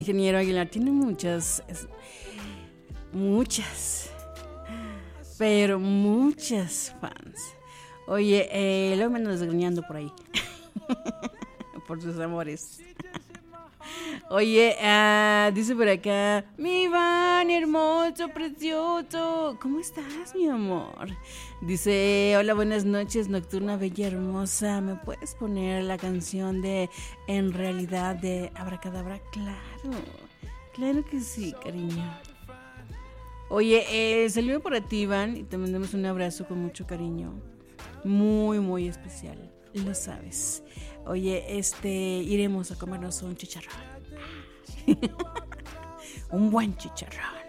Ingeniero Aguilar tiene muchas, pero muchas fans. Oye, luego me ando desgreñando por ahí, por sus amores. Oye, dice por acá, mi Iván, hermoso, precioso, ¿cómo estás, mi amor? Dice, hola, buenas noches, nocturna, bella, hermosa, ¿me puedes poner la canción de En Realidad de Abracadabra? Claro que sí, cariño. Oye, saludo para ti, Iván, y te mandamos un abrazo con mucho cariño, muy, muy especial, lo sabes. Oye, iremos a comernos un chicharrón. Un buen chicharrón.